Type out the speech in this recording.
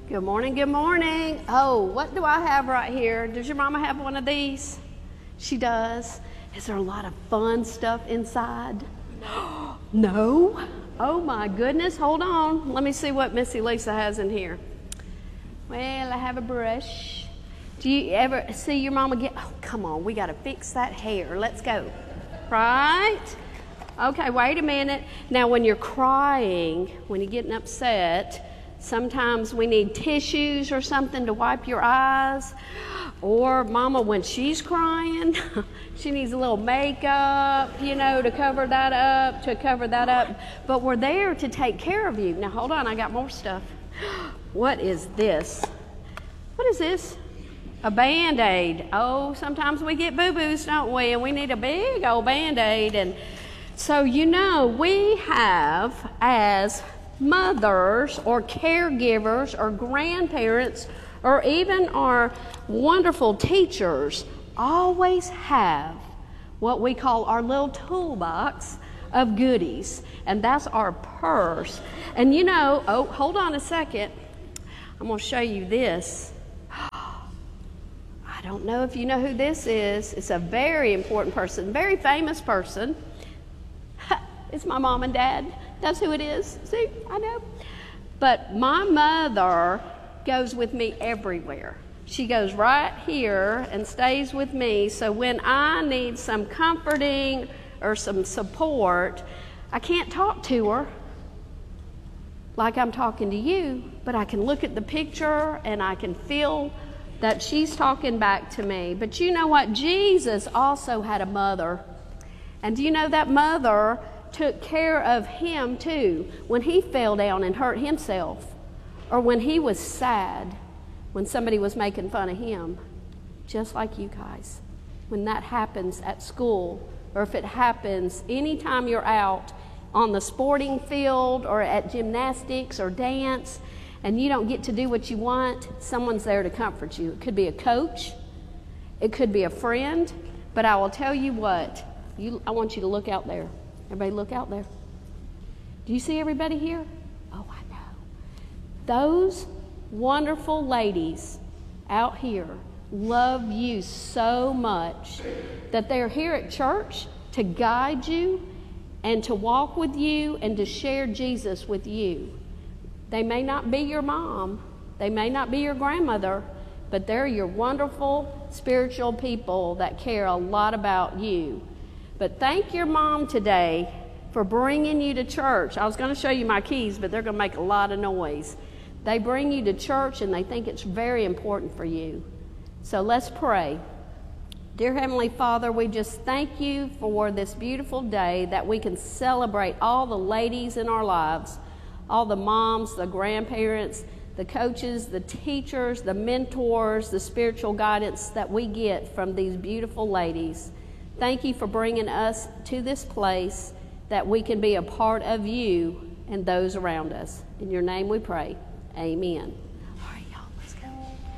Good morning, good morning. Oh, what do I have right here? Does your mama have one of these? She does. Is there a lot of fun stuff inside? No? Oh my goodness, hold on. Let me see what Missy Lisa has in here. Well, I have a brush. Do you ever see your mama get, oh, come on, we got to fix that hair. Let's go. Right? Okay, wait a minute. Now, when you're crying, when you're getting upset, sometimes we need tissues or something to wipe your eyes. Or mama, when she's crying, she needs a little makeup, to cover that up. But we're there to take care of you. Now, hold on, I got more stuff. What is this? What is this? A Band-Aid. Oh, sometimes we get boo-boos, don't we? And we need a big old Band-Aid. And so, we have, as mothers or caregivers or grandparents or even our wonderful teachers, always have what we call our little toolbox of goodies, and that's our purse. And oh, hold on a second. I'm going to show you this. I don't know if you know who this is. It's a very important person, very famous person. It's my mom and dad. That's who it is. See, I know. But my mother goes with me everywhere. She goes right here and stays with me. So when I need some comforting or some support, I can't talk to her like I'm talking to you, but I can look at the picture and I can feel that she's talking back to me. But you know what? Jesus also had a mother. And do you know that mother took care of him too when he fell down and hurt himself, or when he was sad, when somebody was making fun of him, just like you guys. When that happens at school, or if it happens anytime you're out on the sporting field or at gymnastics or dance and you don't get to do what you want, someone's there to comfort you. It could be a coach, it could be a friend, but I will tell you what, I want you to look out there. Everybody look out there. Do you see everybody here? Oh, I know. Those wonderful ladies out here love you so much that they're here at church to guide you and to walk with you and to share Jesus with you. They may not be your mom, they may not be your grandmother, but they're your wonderful spiritual people that care a lot about you. But thank your mom today for bringing you to church. I was going to show you my keys, but they're going to make a lot of noise. They bring you to church and they think it's very important for you. So let's pray. Dear Heavenly Father, we just thank you for this beautiful day that we can celebrate all the ladies in our lives, all the moms, the grandparents, the coaches, the teachers, the mentors, the spiritual guidance that we get from these beautiful ladies. Thank you for bringing us to this place that we can be a part of you and those around us. In your name we pray. Amen.